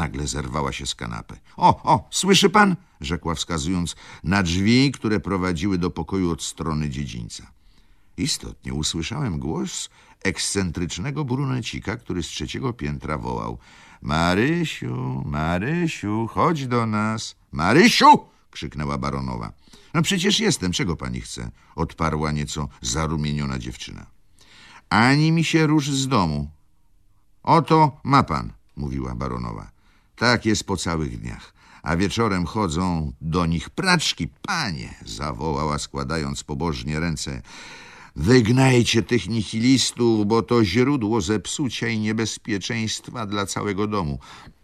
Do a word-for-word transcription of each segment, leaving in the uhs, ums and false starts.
nagle zerwała się z kanapy. O, o, słyszy pan? Rzekła, wskazując na drzwi, które prowadziły do pokoju od strony dziedzińca. Istotnie usłyszałem głos ekscentrycznego brunecika, który z trzeciego piętra wołał: Marysiu, Marysiu, chodź do nas. Marysiu! Krzyknęła baronowa. No przecież jestem, czego pani chce? Odparła nieco zarumieniona dziewczyna. Ani mi się rusz z domu. Oto ma pan, mówiła baronowa. Tak jest po całych dniach. A wieczorem chodzą do nich praczki. Panie, zawołała, składając pobożnie ręce. Wygnajcie tych nihilistów, bo to źródło zepsucia i niebezpieczeństwa dla całego domu.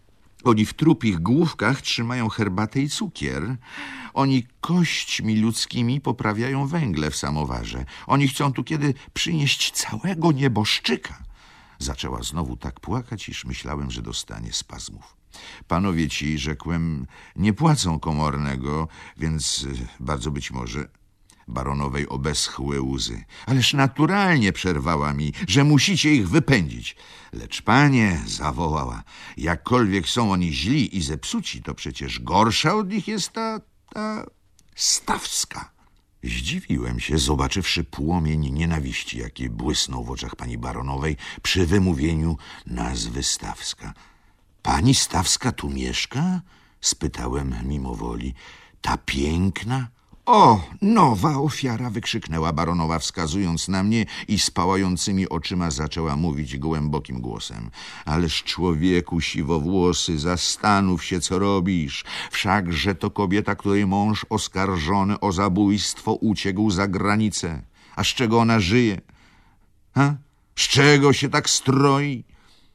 Oni w trupich główkach trzymają herbatę i cukier. Oni kośćmi ludzkimi poprawiają węgle w samowarze. Oni chcą tu kiedy przynieść całego nieboszczyka. Zaczęła znowu tak płakać, iż myślałem, że dostanie spazmów. Panowie ci, rzekłem, nie płacą komornego, więc bardzo być może... Baronowej obeschły łzy. Ależ naturalnie, przerwała mi, że musicie ich wypędzić. Lecz panie, zawołała, jakkolwiek są oni źli i zepsuci, to przecież gorsza od nich jest ta, ta Stawska. Zdziwiłem się, zobaczywszy płomień nienawiści, jaki błysnął w oczach pani baronowej przy wymówieniu nazwy Stawska. Pani Stawska tu mieszka? Spytałem mimowoli. Ta piękna? O, nowa ofiara! Wykrzyknęła baronowa, wskazując na mnie i z pałającymi oczyma zaczęła mówić głębokim głosem. Ależ człowieku siwowłosy, zastanów się, co robisz. Wszakże to kobieta, której mąż oskarżony o zabójstwo uciekł za granicę. A z czego ona żyje? Ha? Z czego się tak stroi?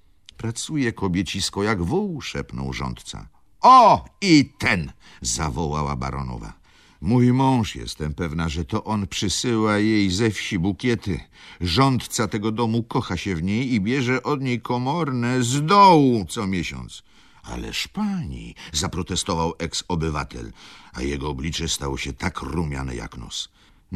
Pracuje kobiecisko jak wół, szepnął rządca. O, i ten! Zawołała baronowa. Mój mąż, jestem pewna, że to on przysyła jej ze wsi bukiety. Rządca tego domu kocha się w niej i bierze od niej komorne z dołu co miesiąc. Ależ pani, zaprotestował eks-obywatel, a jego oblicze stało się tak rumiane jak nos.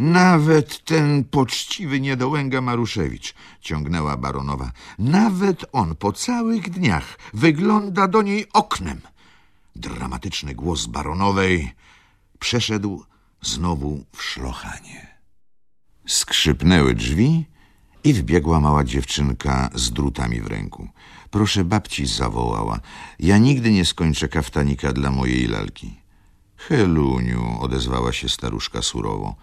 Nawet ten poczciwy niedołęga Maruszewicz, ciągnęła baronowa, nawet on po całych dniach wygląda do niej oknem. Dramatyczny głos baronowej przeszedł znowu w szlochanie. Skrzypnęły drzwi i wbiegła mała dziewczynka z drutami w ręku. Proszę babci, zawołała, ja nigdy nie skończę kaftanika dla mojej lalki. Heluniu, odezwała się staruszka surowo,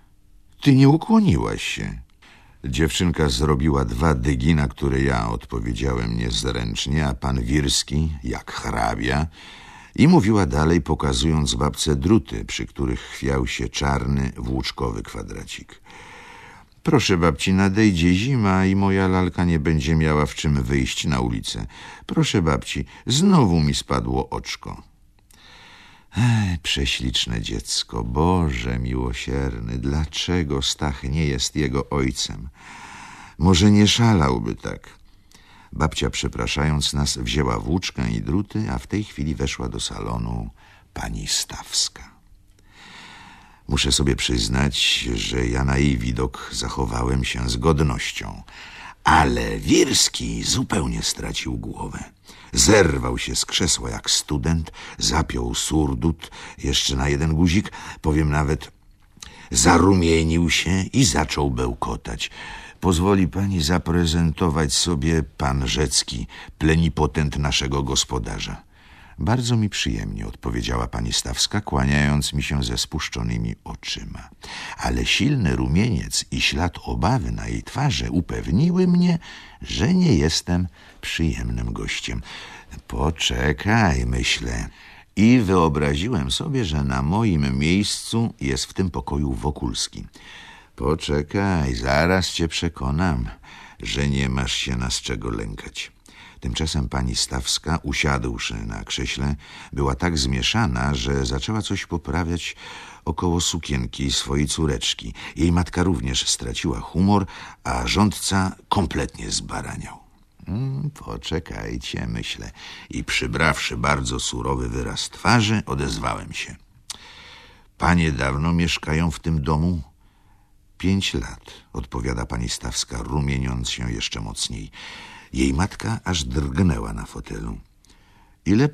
ty nie ukłoniłaś się. Dziewczynka zrobiła dwa dygi, na które ja odpowiedziałem niezręcznie, a pan Wirski, jak hrabia, i mówiła dalej, pokazując babce druty, przy których chwiał się czarny, włóczkowy kwadracik. Proszę babci, nadejdzie zima i moja lalka nie będzie miała w czym wyjść na ulicę. Proszę babci, znowu mi spadło oczko. Ej, prześliczne dziecko, Boże miłosierny, dlaczego Stach nie jest jego ojcem? Może nie szalałby tak. Babcia, przepraszając nas, wzięła włóczkę i druty, a w tej chwili weszła do salonu pani Stawska. Muszę sobie przyznać, że ja na jej widok zachowałem się z godnością, ale Wirski zupełnie stracił głowę. Zerwał się z krzesła jak student, zapiął surdut jeszcze na jeden guzik, powiem nawet, zarumienił się i zaczął bełkotać. Pozwoli pani zaprezentować sobie pan Rzecki, plenipotent naszego gospodarza. Bardzo mi przyjemnie, odpowiedziała pani Stawska, kłaniając mi się ze spuszczonymi oczyma. Ale silny rumieniec i ślad obawy na jej twarzy upewniły mnie, że nie jestem przyjemnym gościem. Poczekaj, myślę. I wyobraziłem sobie, że na moim miejscu jest w tym pokoju Wokulski. Poczekaj, zaraz cię przekonam, że nie masz się na z czego lękać. Tymczasem pani Stawska, usiadłszy na krześle, była tak zmieszana, że zaczęła coś poprawiać około sukienki swojej córeczki. Jej matka również straciła humor, a rządca kompletnie zbaraniał. Hmm, poczekajcie, myślę. I przybrawszy bardzo surowy wyraz twarzy, odezwałem się. Panie dawno mieszkają w tym domu? Pięć lat, odpowiada pani Stawska, rumieniąc się jeszcze mocniej. Jej matka aż drgnęła na fotelu. Ile